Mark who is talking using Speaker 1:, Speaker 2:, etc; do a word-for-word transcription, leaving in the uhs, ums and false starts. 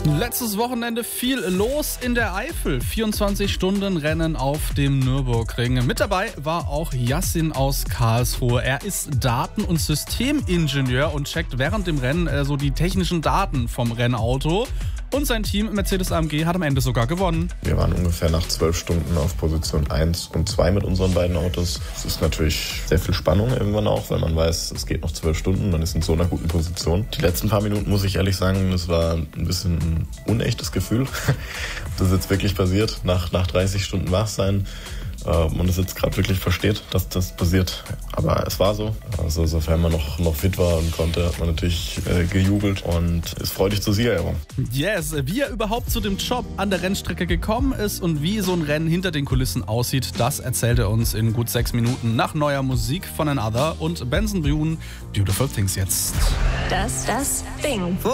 Speaker 1: Letztes Wochenende viel los in der Eifel. vierundzwanzig-Stunden-Rennen auf dem Nürburgring. Mit dabei war auch Yassin aus Karlsruhe. Er ist Daten- und Systemingenieur und checkt während dem Rennen äh, so die technischen Daten vom Rennauto. Und sein Team Mercedes-A M G hat am Ende sogar gewonnen.
Speaker 2: Wir waren ungefähr nach zwölf Stunden auf Position eins und zwei mit unseren beiden Autos. Es ist natürlich sehr viel Spannung irgendwann auch, weil man weiß, es geht noch zwölf Stunden, man ist in so einer guten Position. Die letzten paar Minuten, muss ich ehrlich sagen, das war ein bisschen ein unechtes Gefühl. Ob das jetzt wirklich passiert, nach, nach dreißig Stunden Wachsein. Man das jetzt gerade wirklich versteht, dass das passiert. Aber es war so. Also sofern man noch, noch fit war und konnte, hat man natürlich äh, gejubelt und ist freudig zur Siegerehrung.
Speaker 1: Yes, wie er überhaupt zu dem Job an der Rennstrecke gekommen ist und wie so ein Rennen hinter den Kulissen aussieht, das erzählt er uns in gut sechs Minuten nach neuer Musik von Another und Benson Boone, Beautiful Things jetzt.
Speaker 3: Das, das Ding.